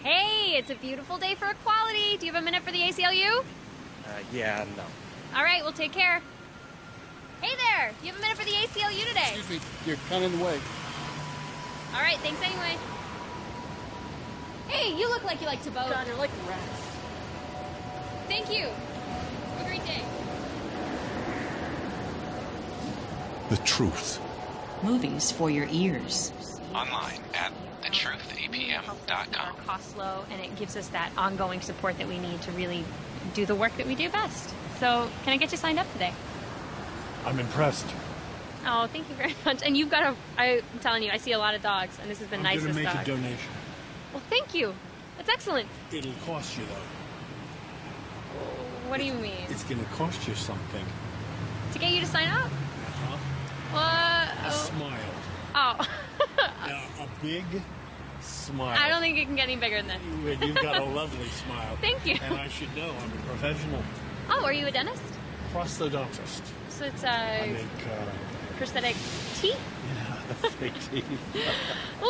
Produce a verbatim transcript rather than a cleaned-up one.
Hey, it's a beautiful day for equality. Do you have a minute for the A C L U? Uh, yeah, no. All right, we'll take care. Hey there, you have a minute for the A C L U today? Excuse me, you're kind of in the way. All right, thanks anyway. Hey, you look like you like to vote. God, you're like rats. Thank you. Have a great day. The truth. Movies for your ears. Online at the truth a p m dot com. Our costs low, and it gives us that ongoing support that we need to really do the work that we do best. So, can I get you signed up today? I'm impressed. Oh, thank you very much. And you've got a, I'm telling you, I see a lot of dogs, and this is the I'm nicest gonna make dog. a donation. Well, thank you. That's excellent. It'll cost you, though. What do you mean? It's gonna cost you something. To get you to sign up? Uh-huh. What? A Oh. smile. Oh. Yeah, a big smile. I don't think it can get any bigger than that. You- You've got a lovely smile. Thank you. And I should know, I'm a professional Oh, are you a dentist? prosthodontist. So it's I a make, uh, prosthetic teeth? yeah, the fake teeth.